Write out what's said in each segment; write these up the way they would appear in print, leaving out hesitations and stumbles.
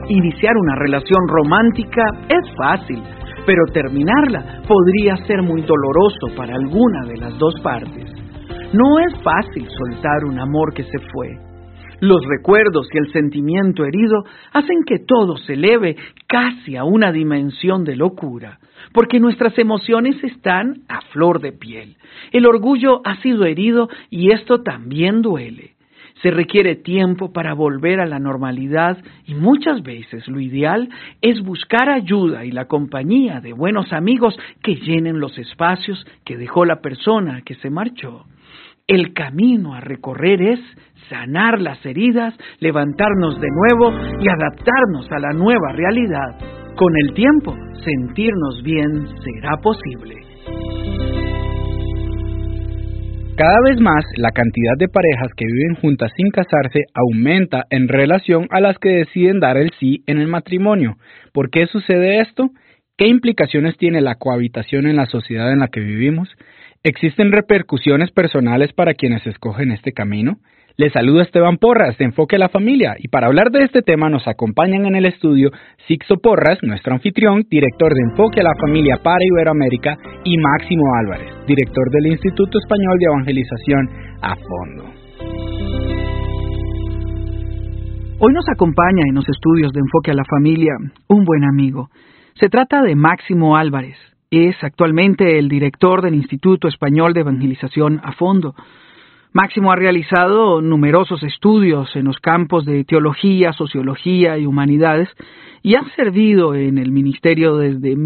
Iniciar una relación romántica es fácil, pero terminarla podría ser muy doloroso para alguna de las dos partes. No es fácil soltar un amor que se fue. Los recuerdos y el sentimiento herido hacen que todo se eleve casi a una dimensión de locura, porque nuestras emociones están a flor de piel. El orgullo ha sido herido y esto también duele. Se requiere tiempo para volver a la normalidad y muchas veces lo ideal es buscar ayuda y la compañía de buenos amigos que llenen los espacios que dejó la persona que se marchó. El camino a recorrer es sanar las heridas, levantarnos de nuevo y adaptarnos a la nueva realidad. Con el tiempo, sentirnos bien será posible. Cada vez más, la cantidad de parejas que viven juntas sin casarse aumenta en relación a las que deciden dar el sí en el matrimonio. ¿Por qué sucede esto? ¿Qué implicaciones tiene la cohabitación en la sociedad en la que vivimos? ¿Existen repercusiones personales para quienes escogen este camino? Les saluda Esteban Porras de Enfoque a la Familia y para hablar de este tema nos acompañan en el estudio Sixto Porras, nuestro anfitrión, director de Enfoque a la Familia para Iberoamérica, y Máximo Álvarez, director del Instituto Español de Evangelización a Fondo. Hoy nos acompaña en los estudios de Enfoque a la Familia un buen amigo. Se trata de Máximo Álvarez. Es actualmente el director del Instituto Español de Evangelización a Fondo. Máximo ha realizado numerosos estudios en los campos de teología, sociología y humanidades y ha servido en el ministerio desde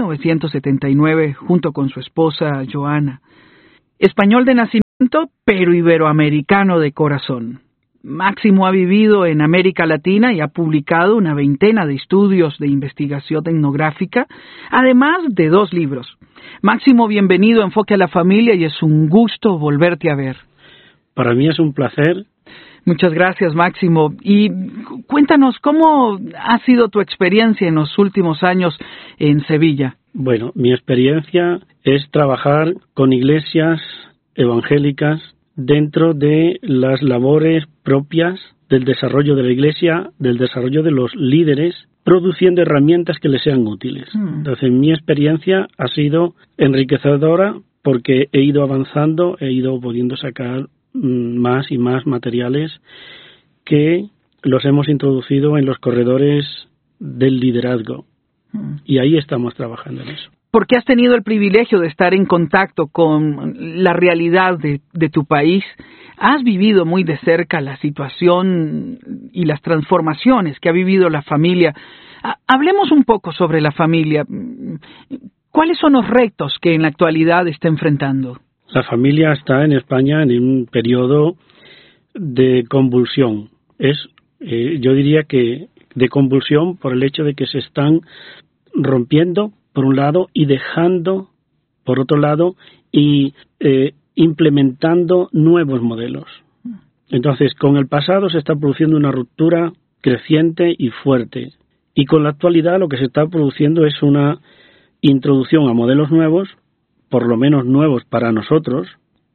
1979 junto con su esposa Joana. Español de nacimiento, pero iberoamericano de corazón. Máximo ha vivido en América Latina y ha publicado una veintena de estudios de investigación etnográfica, además de 2 libros. Máximo, bienvenido a Enfoque a la Familia y es un gusto volverte a ver. Para mí es un placer. Muchas gracias, Máximo. Y cuéntanos, ¿cómo ha sido tu experiencia en los últimos años en Sevilla? Bueno, mi experiencia es trabajar con iglesias evangélicas dentro de las labores propias del desarrollo de la iglesia, del desarrollo de los líderes, produciendo herramientas que les sean útiles. Entonces, mi experiencia ha sido enriquecedora porque he ido avanzando, he ido pudiendo sacar más y más materiales que los hemos introducido en los corredores del liderazgo. Y ahí estamos trabajando en eso. Porque has tenido el privilegio de estar en contacto con la realidad de tu país, has vivido muy de cerca la situación y las transformaciones que ha vivido la familia. Hablemos un poco sobre la familia. ¿Cuáles son los retos que en la actualidad está enfrentando? La familia está en España en un periodo de convulsión. Yo diría que de convulsión por el hecho de que se están rompiendo por un lado y dejando por otro lado y implementando nuevos modelos. Entonces, con el pasado se está produciendo una ruptura creciente y fuerte. Y con la actualidad lo que se está produciendo es una introducción a modelos nuevos, por lo menos nuevos para nosotros,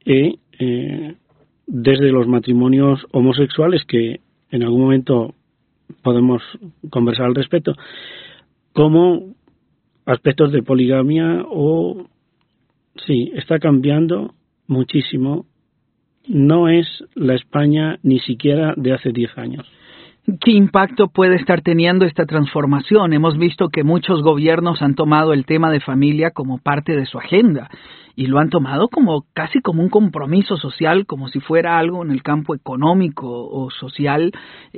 desde los matrimonios homosexuales, que en algún momento podemos conversar al respecto, como aspectos de poligamia sí, está cambiando muchísimo. No es la España ni siquiera de hace 10 años. ¿Qué impacto puede estar teniendo esta transformación? Hemos visto que muchos gobiernos han tomado el tema de familia como parte de su agenda y lo han tomado casi como un compromiso social, como si fuera algo en el campo económico o social.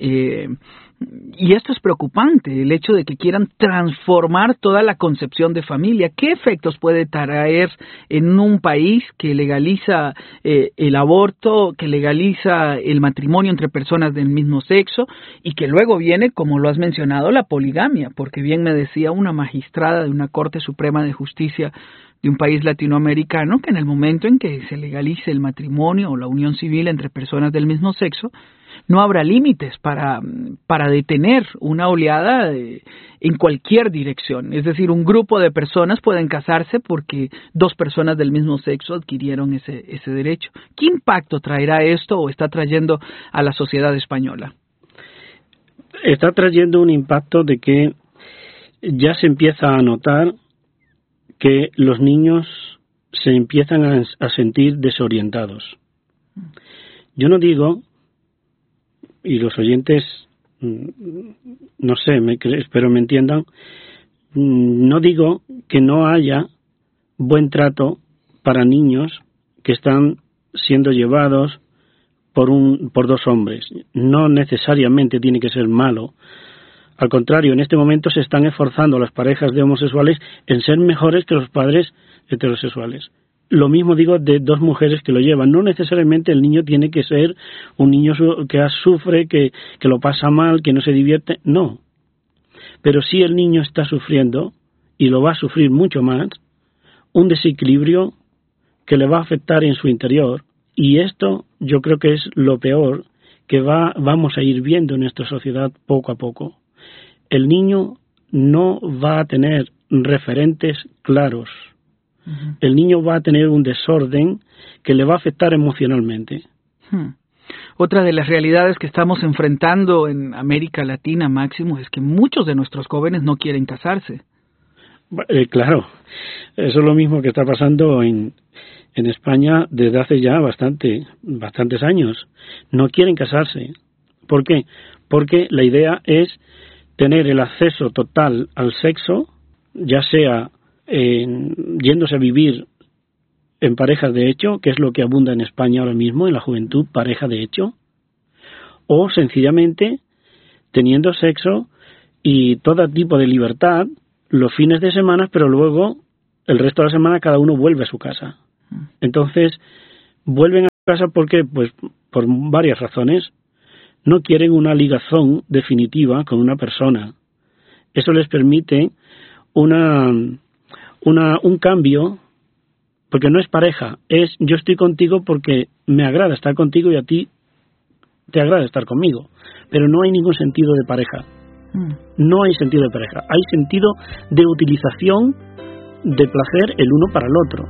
Y esto es preocupante, el hecho de que quieran transformar toda la concepción de familia. ¿Qué efectos puede traer en un país que legaliza el aborto, que legaliza el matrimonio entre personas del mismo sexo y que luego viene, como lo has mencionado, la poligamia? Porque bien me decía una magistrada de una Corte Suprema de Justicia de un país latinoamericano que en el momento en que se legalice el matrimonio o la unión civil entre personas del mismo sexo, no habrá límites para detener una oleada en cualquier dirección. Es decir, un grupo de personas pueden casarse porque 2 personas del mismo sexo adquirieron ese derecho. ¿Qué impacto traerá esto o está trayendo a la sociedad española? está trayendo un impacto de que ya se empieza a notar que los niños se empiezan a sentir desorientados. Yo no digo, y los oyentes, no sé, espero me entiendan, no digo que no haya buen trato para niños que están siendo llevados por dos hombres. No necesariamente tiene que ser malo. Al contrario, en este momento se están esforzando las parejas de homosexuales en ser mejores que los padres heterosexuales. Lo mismo digo de dos mujeres que lo llevan. No necesariamente el niño tiene que ser un niño que sufre, que lo pasa mal, que no se divierte. No. Pero sí el niño está sufriendo, y lo va a sufrir mucho más, un desequilibrio que le va a afectar en su interior. Y esto yo creo que es lo peor que vamos a ir viendo en nuestra sociedad poco a poco. El niño no va a tener referentes claros. Uh-huh. El niño va a tener un desorden que le va a afectar emocionalmente. Otra de las realidades que estamos enfrentando en América Latina, Máximo, es que muchos de nuestros jóvenes no quieren casarse. Claro, eso es lo mismo que está pasando en España desde hace ya bastantes años. No quieren casarse. ¿Por qué? Porque la idea es tener el acceso total al sexo, ya sea yéndose a vivir en parejas de hecho, que es lo que abunda en España ahora mismo, en la juventud, pareja de hecho, o sencillamente teniendo sexo y todo tipo de libertad los fines de semana, pero luego el resto de la semana cada uno vuelve a su casa. Entonces, vuelven a su casa porque, pues, por varias razones. No quieren una ligazón definitiva con una persona. Eso les permite un cambio, porque no es pareja, es yo estoy contigo porque me agrada estar contigo y a ti te agrada estar conmigo. Pero no hay ningún sentido de pareja. No hay sentido de pareja. Hay sentido de utilización de placer el uno para el otro.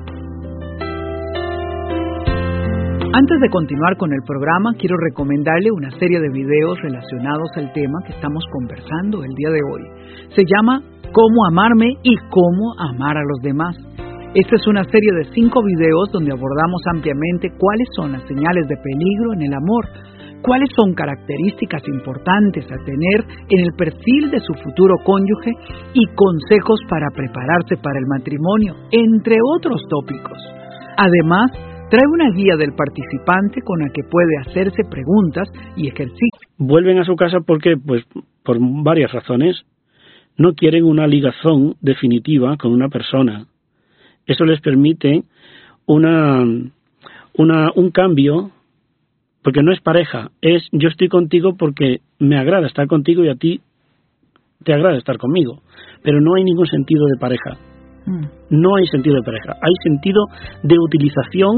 Antes de continuar con el programa, quiero recomendarle una serie de videos relacionados al tema que estamos conversando el día de hoy. Se llama Cómo amarme y cómo amar a los demás. Esta es una serie de 5 videos donde abordamos ampliamente cuáles son las señales de peligro en el amor, cuáles son características importantes a tener en el perfil de su futuro cónyuge y consejos para prepararse para el matrimonio, entre otros tópicos. Además, trae una guía del participante con la que puede hacerse preguntas y ejercicios. Vuelven a su casa porque, pues, por varias razones. No quieren una ligazón definitiva con una persona. Eso les permite un cambio, porque no es pareja, es yo estoy contigo porque me agrada estar contigo y a ti te agrada estar conmigo. Pero no hay ningún sentido de pareja. No hay sentido de pareja. Hay sentido de utilización